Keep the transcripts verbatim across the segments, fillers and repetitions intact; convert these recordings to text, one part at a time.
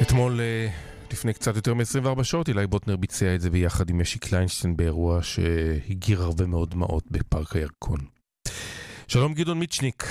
אתמול, לפני קצת יותר מ-עשרים וארבע שעות, אילי בוטנר ביצע את זה ביחד עם משי קליינשטיין באירוע שהגיר הרבה מאוד דמעות בפארק הירקון. שלום גדעון מיצ'ניק.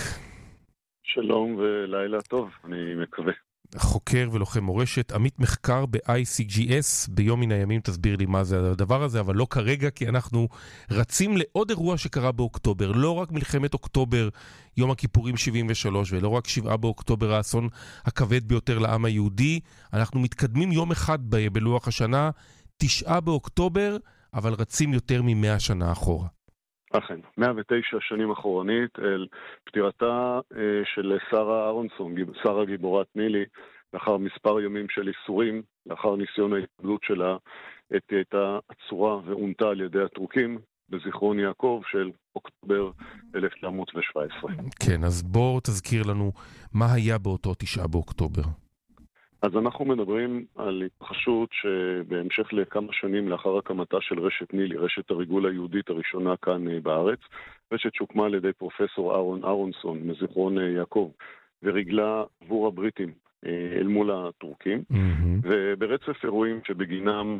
שלום ולילה טוב, אני מקווה. חוקר ולוחם מורשת, עמית מחקר ב-איי סי ג'י אס, ביום מן הימים תסביר לי מה זה הדבר הזה, אבל לא כרגע, כי אנחנו רצים לעוד אירוע שקרה באוקטובר, לא רק מלחמת אוקטובר, יום הכיפורים שבעים ושלוש, ולא רק שבעה באוקטובר, האסון הכבד ביותר לעם היהודי, אנחנו מתקדמים יום אחד ב- בלוח השנה, תשעה באוקטובר, אבל רצים יותר ממאה שנה אחורה. אכן, מאה ותשע שנים אחורנית אל פטירתה אה, של שרה אהרונסון, שרה גיבורת נילי, לאחר מספר ימים של איסורים, לאחר ניסיון ההתאבדות שלה, את הייתה עצורה ועונתה על ידי הטורקים בזיכרון יעקב של אוקטובר אלף תשע מאות שבע עשרה. כן, אז בוא תזכיר לנו מה היה באותו תשעה באוקטובר. אז אנחנו מדברים על התרחשות שבהמשך לכמה שנים לאחר הקמתה של רשת נילי, רשת הריגול היהודית הראשונה כאן בארץ, רשת שהוקמה על ידי פרופסור אהרון אהרונסון מזיכרון יעקב, וריגלה עבור הבריטים אל מול הטורקים, mm-hmm. וברצף אירועים שבגינם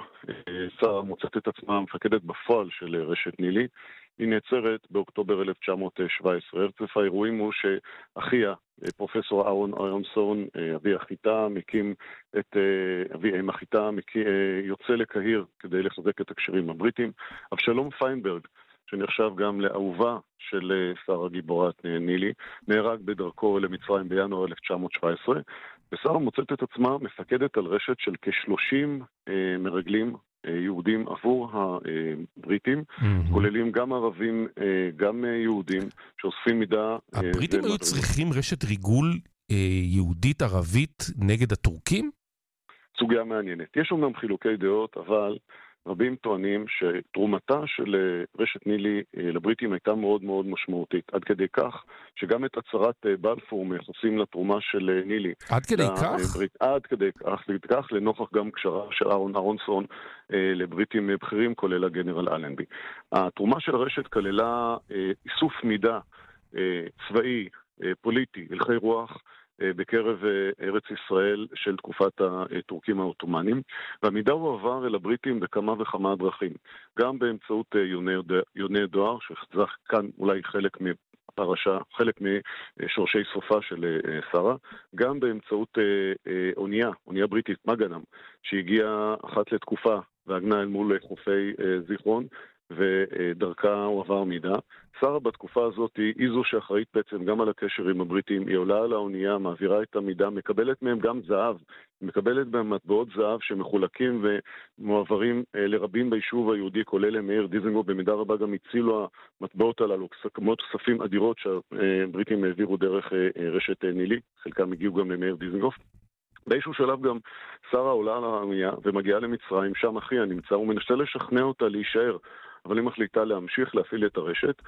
שרה מוצאת את עצמה מפקדת בפועל של רשת נילי, היא נעצרת באוקטובר אלף תשע מאות שבע עשרה. רצף האירועים הוא שאחיה, פרופסור אהרון אהרונסון, אבי אחיתה, מקים את אבי אם אחיתה, יוצא לקהיר כדי לחזק את הקשרים הבריטים. אבשלום פיינברג, שנחשב גם לאהובה של שרה גיבורת נילי, נהרג בדרכו למצרים בינואר אלף תשע מאות שבע עשרה, ושרה מוצאת את עצמה מפקדת על רשת של כ-שלושים מרגלים יהודים עבור הבריטים, mm-hmm. כוללים גם ערבים, גם יהודים, שאוספים מידע. הבריטים היו צריכים רשת ריגול יהודית ערבית נגד הטורקים? סוגיה מעניינת. יש אומנם חילוקי דעות, אבל רבים טוענים שתרומתה של רשת נילי לבריטים הייתה מאוד מאוד משמעותית, עד כדי כך שגם את הצהרת בלפור מייחסים לתרומה של נילי. עד כדי כך? לברית, עד כדי כך, כך לנוכח גם קשרה של אהרון אהרונסון לבריטים בכירים, כולל הגנרל אלנבי. התרומה של הרשת כללה איסוף מידע צבאי, פוליטי, הלכי רוח, בקרב ארץ ישראל של תקופת הטורקים העות'מאנים, והמידע הוא עבר אל הבריטים בכמה וכמה דרכים, גם באמצעות יוני דואר, שזה כאן אולי חלק מפרשה, חלק משורשי סופה של שרה, גם באמצעות אונייה, אונייה בריטית מגנם, שהגיעה אחת לתקופה והגנה אל מול חופי זיכרון, ודרכה הוא עבר מידע. שרה בתקופה הזאת היא זו שאחראית בעצם גם על הקשר עם הבריטים, היא עולה על האונייה, מעבירה את המידע, מקבלת מהם גם זהב, מקבלת בהם מטבעות זהב שמחולקים ומועברים לרבים ביישוב היהודי, כולל למאיר דיזנגוף, במידה רבה גם הצילו המטבעות הללו, כמות כספים אדירות שהבריטים העבירו דרך רשת נילי, חלקם הגיעו גם למאיר דיזנגוף. באיזשהו שלב גם שרה עולה על האונייה ומגיעה למצרים, שם אחיה נמצא, הוא מנסה לשכנע אותה להישאר, אבל היא מחליטה להמשיך להפעיל את הרשת,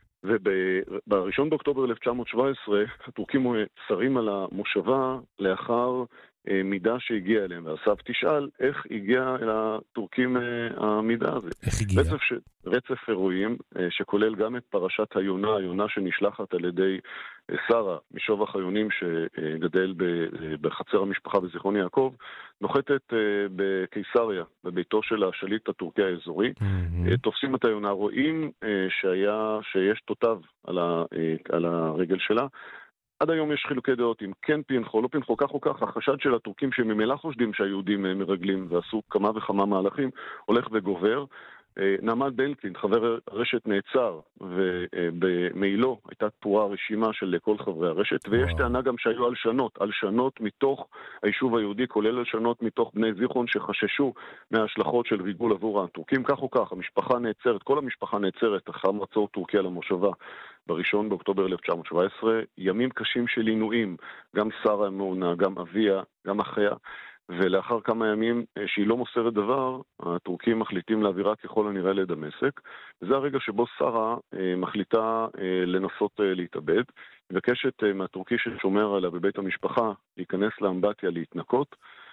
ובראשון באוקטובר אלף תשע מאות שבע עשרה הטורקים שרים על המושבה לאחר מידע שהגיע אליהם, והסף תשאל איך הגיע אל הטורקים המידע הזה. איך הגיע? רצף, ש... רצף אירועים שכולל גם את פרשת היונה, היונה שנשלחת על ידי שרה משובח היונים שגדל בחצר המשפחה בזיכרון יעקב, נוחתת בקיסריה, בביתו של השליט הטורקי האזורי, mm-hmm. תופסים את היונה, רואים שהיה, שיש תותב על, ה... על הרגל שלה, עד היום יש חילוקי דעות אם כן פינחו, לא פינחו, כך או כך, החשד של הטורקים שממילא חושדים שהיהודים מרגלים ועשו כמה וכמה מהלכים, הולך וגובר. נעמד בלקין, חבר הרשת, נעצר, ובמילוא הייתה תפורה רשימה של כל חברי הרשת, ויש טענה גם שהיו הלשנות, הלשנות מתוך היישוב היהודי, כולל הלשנות מתוך בני זיכרון שחששו מההשלכות של ריגול עבור הטורקים, כך או כך, המשפחה נעצרת, כל המשפחה נעצרת, אחר מצור טורקיה למושבה, בראשון באוקטובר אלף תשע מאות שבע עשרה, ימים קשים של עינויים, גם שרה המעונה, גם אביה, גם אחיה, ולאחר כמה ימים שהיא לא מוסרת דבר, הטורקים מחליטים להעבירה ככל הנראה לדמשק, וזה הרגע שבו שרה מחליטה לנסות להתאבד, מבקשת מהטורקי ששומר עליה בבית המשפחה להיכנס לאמבטיה להתנקות,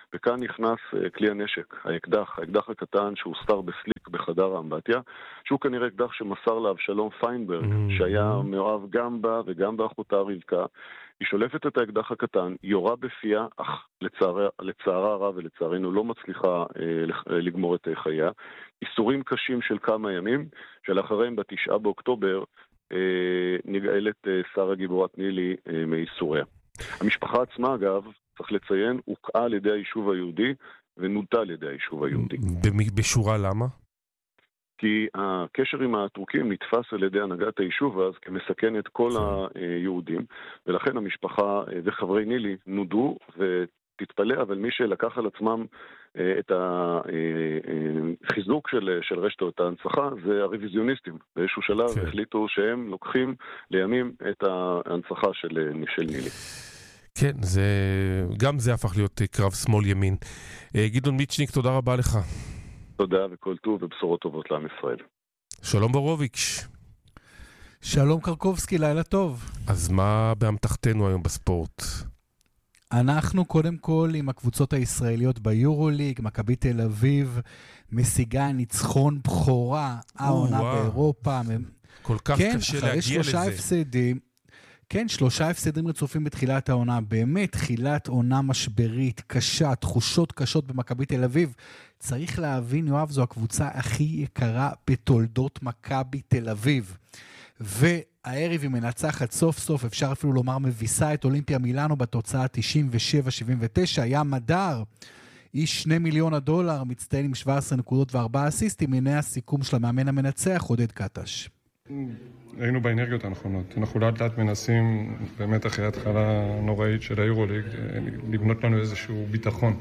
וכאן נכנס כלי הנשק, האקדח, האקדח הקטן שהוסתר בסליק בחדר האמבטיה, שהוא כנראה אקדח שמסר לאבשלום פיינברג, שהיה מאוהב גם בה וגם באחותה רבקה. היא שולפת את האקדח הקטן, יורה בפיה, אך לצערה, לצערה הרב ולצערנו לא מצליחה אה, לגמור את חייה. איסורים קשים של כמה ימים, שלאחריהם בתשעה באוקטובר אה, נגאלת אה, שרה גיבורת נילי אה, מאיסוריה. המשפחה עצמה, אגב, צריך לציין, הוקעה על ידי היישוב היהודי ונולדה על ידי היישוב היהודי. בשורה למה? כי הקשר עם הטורקים נתפס על ידי הנהגת היישוב אז כמסכן את כל היהודים, ולכן המשפחה וחברי נילי נודו, ותתפלא, אבל מי שלקח על עצמם את החיזוק של, של רשת ההנצחה זה הרוויזיוניסטים. באיזשהו שלב כן. החליטו שהם לוקחים לימים את ההנצחה של, של נילי. כן, זה, גם זה הפך להיות קרב שמאל ימין. גדעון מיצ'ניק, תודה רבה לך. תודה וכל טוב ובשורות טובות לעם ישראל. שלום בורוביץ'. שלום קרקובסקי, לילה טוב. אז מה באמתחתנו היום בספורט? אנחנו קודם כל עם הקבוצות הישראליות ביורוליג, מכבי תל אביב משיגה ניצחון בכורה, העונה באירופה. כל כך כן, קשה להגיע לזה. כן, אחרי שלושה הפסדים, כן, שלושה הפסדים רצופים בתחילת העונה, באמת תחילת עונה משברית, קשה, תחושות קשות במכבי תל אביב. צריך להבין, יואב, זו הקבוצה הכי יקרה בתולדות מכבי תל אביב. והערב היא מנצחת סוף סוף, אפשר אפילו לומר מביסה את אולימפיה מילאנו בתוצאה תשעים ושבע שבעים ותשע, היה מדר, איש שני מיליון הדולר, מצטיין עם שבע עשרה נקודות וארבעה אסיסטים, הנה הסיכום של המאמן המנצח, עודד קטש. היינו באנרגיות הנכונות, אנחנו לאט לאט מנסים, באמת אחרי התחלה נוראית של היורוליג, לבנות לנו איזשהו ביטחון.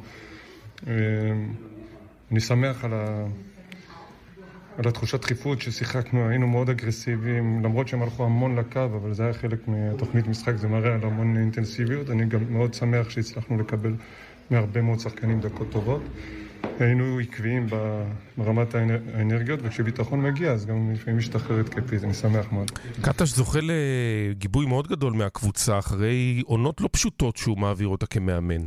אני שמח על, ה... על התחושת דחיפות ששיחקנו, היינו מאוד אגרסיביים, למרות שהם הלכו המון לקו, אבל זה היה חלק מתוכנית משחק, זה מראה על המון אינטנסיביות. אני גם מאוד שמח שהצלחנו לקבל מהרבה מאוד שחקנים דקות טובות. היינו עקביים ברמת האנרגיות, וכשביטחון מגיע, אז גם לפעמים משתחרר התקפית, אני שמח מאוד. קטש זוכה לגיבוי מאוד גדול מהקבוצה, אחרי עונות לא פשוטות שהוא מעביר אותה כמאמן.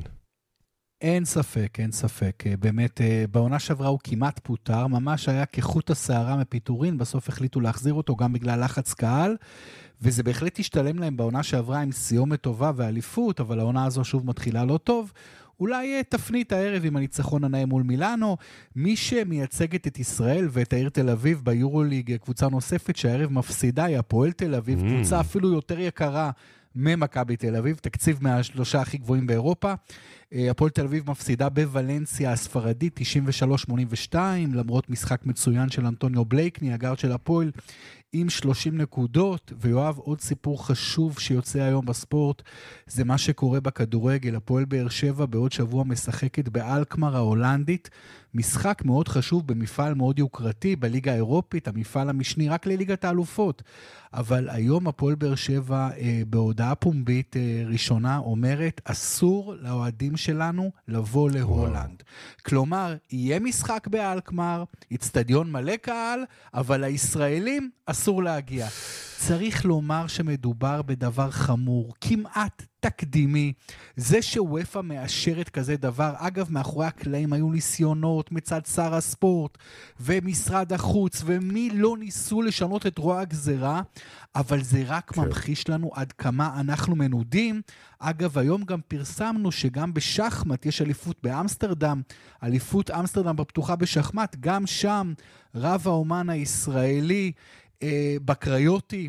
אין ספק, אין ספק. באמת, בעונה שעברה הוא כמעט פוטר, ממש היה כחוט השערה מפיטורין, בסוף החליטו להחזיר אותו גם בגלל לחץ קהל, וזה בהחלט השתלם להם בעונה שעברה עם סיומת טובה ואליפות, אבל העונה הזו שוב מתחילה לא טוב. אולי תפנית הערב עם הניצחון הנאה מול מילאנו, מי שמייצגת את ישראל ואת העיר תל אביב ביורוליג, קבוצה נוספת שהערב מפסידה, היא הפועל תל אביב, mm. קבוצה אפילו יותר יקרה ממכבי תל אביב, תקציב מהשלושה הכי גבוהים באירופה. הפועל תל אביב מפסידה בוולנסיה הספרדית תשעים ושלוש שמונים ושתיים, למרות משחק מצוין של אנטוניו בלייקני, הגארד של הפועל, עם שלושים נקודות. ויואב, עוד סיפור חשוב שיוצא היום בספורט, זה מה שקורה בכדורגל. הפועל באר שבע בעוד שבוע משחקת באלקמר ההולנדית, משחק מאוד חשוב במפעל מאוד יוקרתי בליגה האירופית, המפעל המשני רק לליגת האלופות. אבל היום הפועל באר שבע אה, בהודעה פומבית אה, ראשונה אומרת, אסור לאוהדים שלנו לבוא להולנד. וואו. כלומר, יהיה משחק באלקמר, אצטדיון מלא קהל, אבל הישראלים אסור להגיע. צריך לומר שמדובר בדבר חמור, כמעט תקדימי. זה שוופא מאשרת כזה דבר, אגב, מאחורי הקלעים היו ניסיונות מצד שר הספורט ומשרד החוץ, ומי לא ניסו לשנות את רוע הגזרה, אבל זה רק כן. ממחיש לנו עד כמה אנחנו מנודים. אגב, היום גם פרסמנו שגם בשחמט יש אליפות באמסטרדם, אליפות אמסטרדם בפתוחה בשחמט, גם שם רב האומן הישראלי אה, בקריוטי,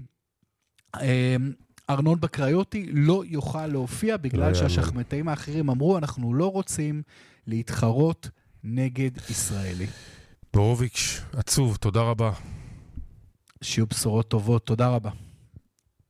אה, ארנון בקריוטי לא יוכל להופיע, בגלל שהשחמטאים האחרים אמרו, אנחנו לא רוצים להתחרות נגד ישראלי. בורוביץ', עצוב, תודה רבה. שיהיו בשורות טובות, תודה רבה.